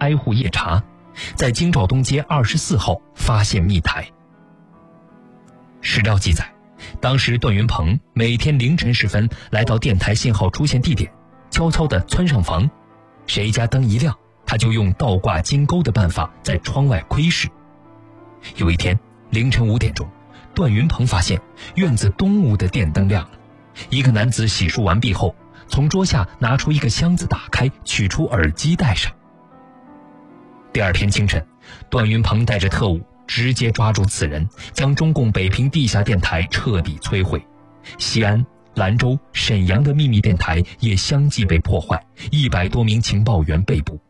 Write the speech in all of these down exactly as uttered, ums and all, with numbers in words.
挨户夜查，在京兆东街二十四号发现密台。史料记载，当时段云鹏每天凌晨时分来到电台信号出现地点，悄悄地窜上房，谁家灯一亮，他就用倒挂金钩的办法在窗外窥视。有一天凌晨五点钟，段云鹏发现院子东屋的电灯亮了，一个男子洗漱完毕后，从桌下拿出一个箱子，打开，取出耳机戴上。第二天清晨，段云鹏带着特务直接抓住此人，将中共北平地下电台彻底摧毁。西安、兰州、沈阳的秘密电台也相继被破坏，一百多名情报员被捕。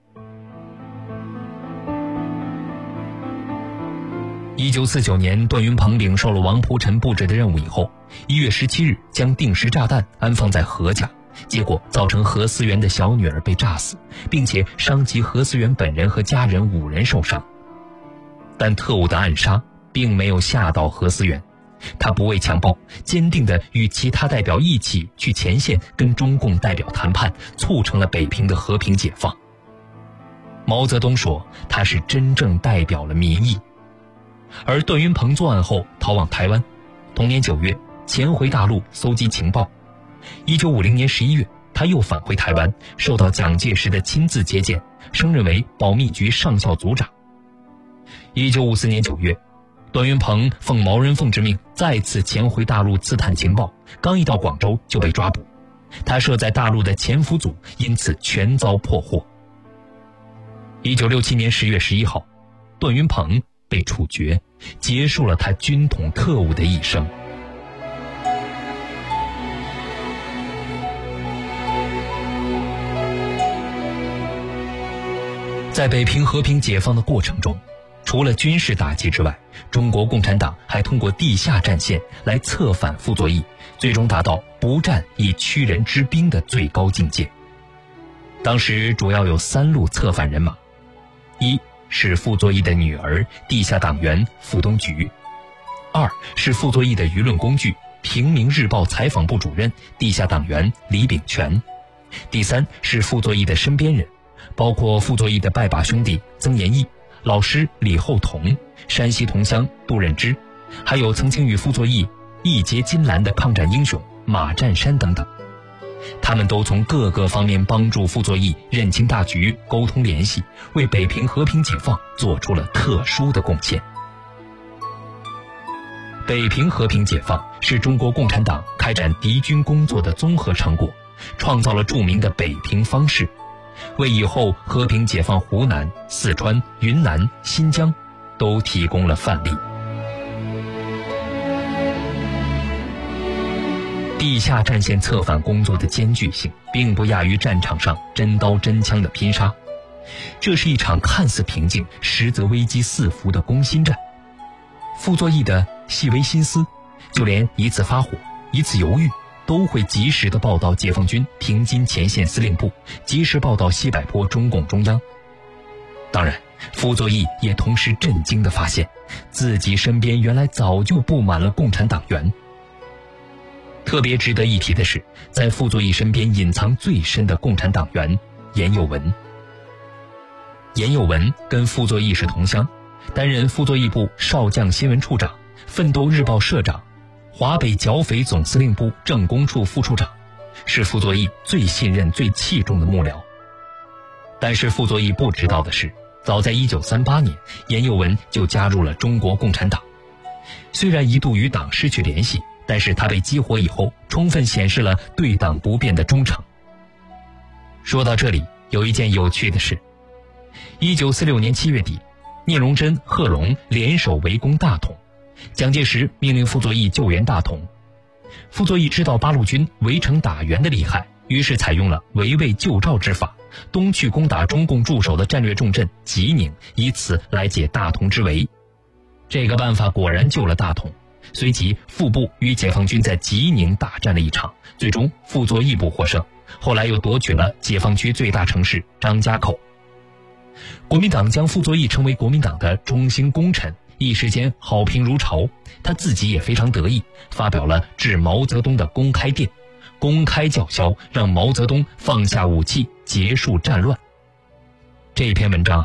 一九四九年，段云鹏领受了王蒲臣布置的任务以后，一月十七日将定时炸弹安放在何家，结果造成何思源的小女儿被炸死，并且伤及何思源本人和家人五人受伤。但特务的暗杀并没有吓到何思源，他不畏强暴，坚定地与其他代表一起去前线跟中共代表谈判，促成了北平的和平解放。毛泽东说他是真正代表了民意。而段云鹏作案后逃往台湾，同年九月潜回大陆搜集情报。一九五零年十一月，他又返回台湾，受到蒋介石的亲自接见，升任为保密局上校组长。一九五四年九月，段云鹏奉毛人凤之命再次潜回大陆刺探情报，刚一到广州就被抓捕。他设在大陆的潜伏组因此全遭破获。一九六七年十月十一号，段云鹏被处决，结束了他军统特务的一生。在北平和平解放的过程中，除了军事打击之外，中国共产党还通过地下战线来策反傅作义，最终达到不战以屈人之兵的最高境界。当时主要有三路策反人马：一是傅作义的女儿地下党员傅东菊；二是傅作义的舆论工具平民日报采访部主任地下党员李炳全；第三是傅作义的身边人，包括傅作义的拜把兄弟曾延义、老师李厚同、山西同乡杜任之，还有曾经与傅作义义结金兰的抗战英雄马占山等等。他们都从各个方面帮助傅作义认清大局，沟通联系，为北平和平解放做出了特殊的贡献。北平和平解放是中国共产党开展敌军工作的综合成果，创造了著名的北平方式，为以后和平解放湖南、四川、云南、新疆都提供了范例。地下战线策反工作的艰巨性并不亚于战场上真刀真枪的拼杀，这是一场看似平静实则危机四伏的攻心战。傅作义的细微心思，就连一次发火、一次犹豫，都会及时地报到解放军平津前线司令部，及时报到西柏坡中共中央。当然，傅作义也同时震惊地发现，自己身边原来早就布满了共产党员。特别值得一提的是，在傅作义身边隐藏最深的共产党员严幼文。严幼文跟傅作义是同乡，担任傅作义部少将新闻处长、奋斗日报社长、华北剿匪总司令部政工处副处长，是傅作义最信任最器重的幕僚。但是傅作义不知道的是，早在一九三八年，严幼文就加入了中国共产党。虽然一度与党失去联系，但是他被激活以后，充分显示了对党不变的忠诚。说到这里，有一件有趣的事。一九四六年七月底，聂荣臻、贺龙联手围攻大同，蒋介石命令傅作义救援大同。傅作义知道八路军围城打援的厉害，于是采用了围魏救赵之法，东去攻打中共驻守的战略重镇吉宁，以此来解大同之围。这个办法果然救了大同。随即傅部与解放军在吉宁大战了一场，最终傅作义部获胜，后来又夺取了解放区最大城市张家口。国民党将傅作义称为国民党的中兴功臣，一时间好评如潮，他自己也非常得意，发表了致毛泽东的公开电，公开叫嚣让毛泽东放下武器，结束战乱。这篇文章